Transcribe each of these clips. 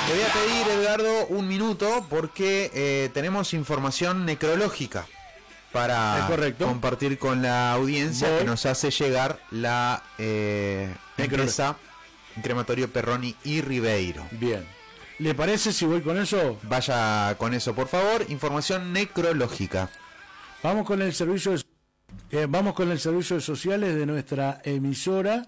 Te voy a pedir, Edgardo, un minuto porque tenemos información necrológica para compartir con la audiencia que nos hace llegar la empresa Crematorio Perroni y Ribeiro. Bien. ¿Le parece si voy con eso? Vaya con eso, por favor. Información necrológica. Vamos con el servicio de sociales de nuestra emisora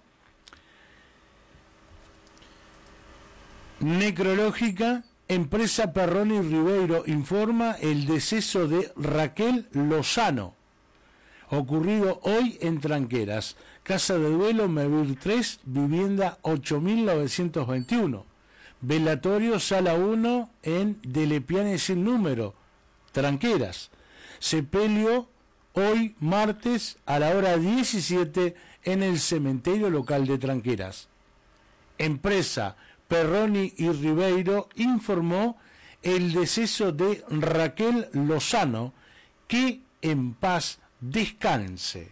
necrológica. Empresa Perroni Ribeiro informa el deceso de Raquel Lozano, ocurrido hoy en Tranqueras, casa de duelo Mevir 3, vivienda 8921, velatorio sala 1 en Delepiane sin número, Tranqueras. Sepelio hoy martes a la hora 17 en el cementerio local de Tranqueras. Empresa Perroni y Ribeiro informó el deceso de Raquel Lozano, que en paz descanse.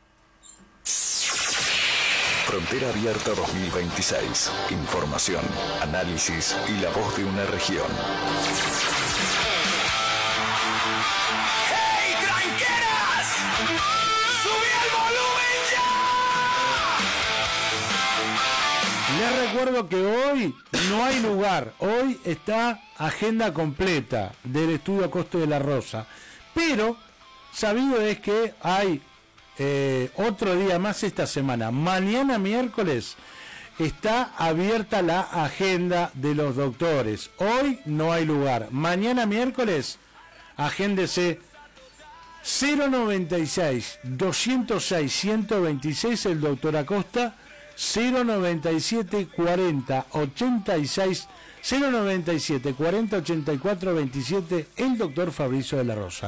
Frontera Abierta 2026. Información, análisis y la voz de una región. ¡Hey, tranqueras! ¡Subí el volumen ya! Les recuerdo que hoy no hay lugar. Hoy está agenda completa del estudio Coste de la Rosa. Pero sabido es que hay otro día más esta semana. Mañana miércoles está abierta la agenda de los doctores. Hoy no hay lugar. Mañana miércoles, agéndese 096 206 126 el doctor Acosta, 097 40 86 097 40 84 27 el doctor Fabricio de la Rosa.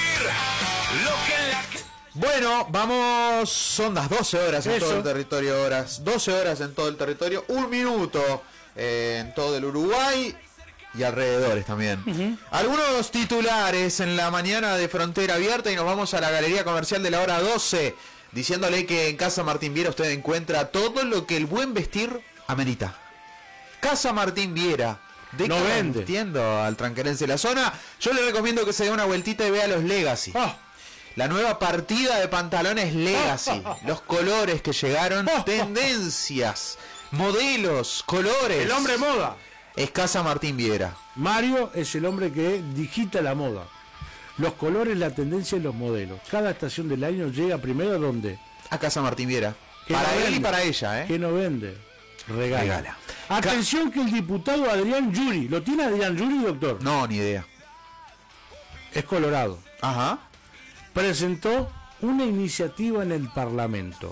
Bueno, vamos, son las 12 horas en todo el territorio, 12 horas en todo el territorio, un minuto en todo el Uruguay y alrededores también. Algunos titulares en la mañana de Frontera Abierta y nos vamos a la galería comercial de la hora 12, diciéndole que en Casa Martín Viera usted encuentra todo lo que el buen vestir amerita. Casa Martín Viera. No vende. Entiendo al tranquerense de la zona. Yo le recomiendo que se dé una vueltita y vea los Legacy. La nueva partida de pantalones Legacy. Los colores que llegaron, tendencias, modelos, colores. El hombre moda. Es Casa Martín Viera. Mario es el hombre que digita la moda. Los colores, la tendencia y los modelos. Cada estación del año llega primero ¿a dónde? A Casa Martín Viera. Para él y para ella, ¿eh? Que no vende. Regala. Atención que el diputado Adrián Yuri, ¿lo tiene Adrián Yuri, doctor? No, ni idea. Es colorado. Ajá. Presentó una iniciativa en el Parlamento.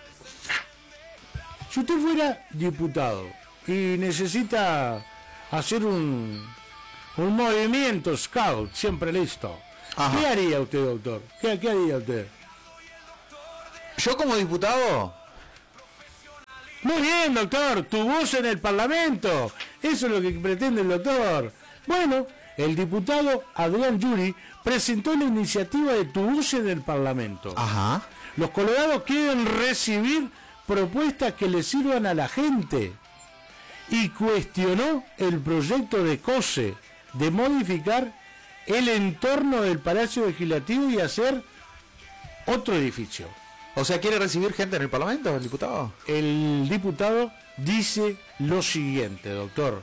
Si usted fuera diputado y necesita hacer un movimiento scout, siempre listo, ¿qué haría usted, doctor? ¿Qué haría usted? ¿Yo como diputado? Muy bien, doctor, tu voz en el Parlamento. Eso es lo que pretende el doctor. Bueno, el diputado Adrián Yuri presentó la iniciativa de Tu Voz en el Parlamento. Ajá. Los colorados quieren recibir propuestas que le sirvan a la gente. Y cuestionó el proyecto de COSE de modificar el entorno del Palacio Legislativo y hacer otro edificio. O sea, ¿quiere recibir gente en el Parlamento, el diputado? El diputado dice lo siguiente, doctor.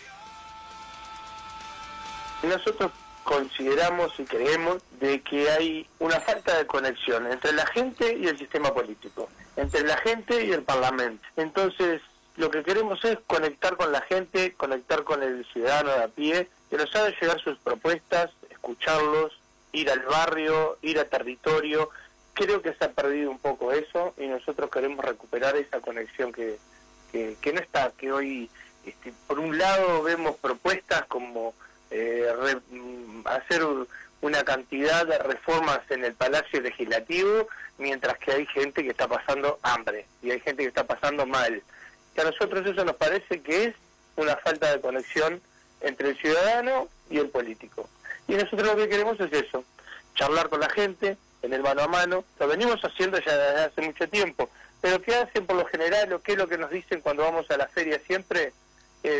Nosotros consideramos y creemos de que hay una falta de conexión entre la gente y el sistema político, entre la gente y el Parlamento. Entonces, lo que queremos es conectar con la gente, conectar con el ciudadano de a pie, que nos haga llegar sus propuestas, escucharlos, ir al barrio, ir a territorio. Creo que se ha perdido un poco eso y nosotros queremos recuperar esa conexión que no está, que hoy, por un lado vemos propuestas como hacer una cantidad de reformas en el Palacio Legislativo, mientras que hay gente que está pasando hambre y hay gente que está pasando mal. Que a nosotros eso nos parece que es una falta de conexión entre el ciudadano y el político. Y nosotros lo que queremos es eso, charlar con la gente, en el mano a mano. Lo venimos haciendo ya desde hace mucho tiempo, pero ¿qué hacen por lo general o qué es lo que nos dicen cuando vamos a la feria siempre? Che,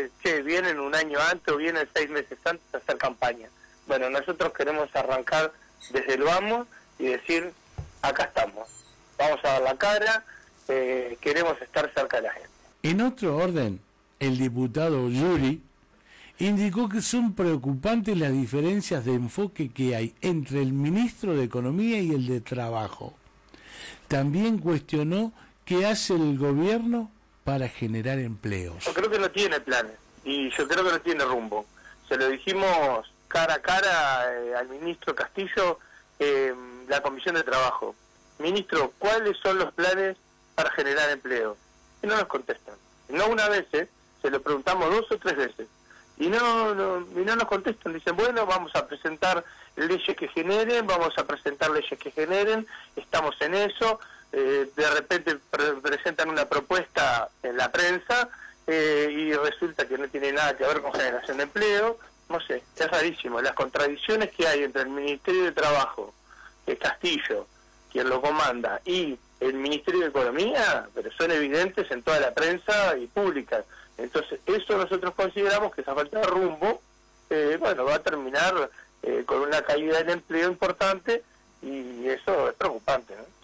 vienen un año antes o vienen 6 meses antes a hacer campaña. Bueno, nosotros queremos arrancar desde el vamos y decir, acá estamos, vamos a dar la cara, queremos estar cerca de la gente. En otro orden, el diputado Yuri indicó que son preocupantes las diferencias de enfoque que hay entre el ministro de Economía y el de Trabajo. También cuestionó qué hace el gobierno para generar empleos. Yo creo que no tiene planes y yo creo que no tiene rumbo. Se lo dijimos cara a cara al ministro Castillo en la Comisión de Trabajo. Ministro, ¿cuáles son los planes para generar empleo? Y no nos contestan. No una vez, se lo preguntamos 2 o 3 veces. Y no nos contestan. Dicen, bueno, vamos a presentar leyes que generen, vamos a presentar leyes que generen, estamos en eso. De repente presentan una propuesta en la prensa y resulta que no tiene nada que ver con generación de empleo. No sé, es rarísimo. Las contradicciones que hay entre el Ministerio de Trabajo, Castillo, quien lo comanda, y el Ministerio de Economía, pero son evidentes en toda la prensa y pública. Entonces, eso nosotros consideramos que esa falta de rumbo, va a terminar con una caída del empleo importante, y eso es preocupante, ¿no?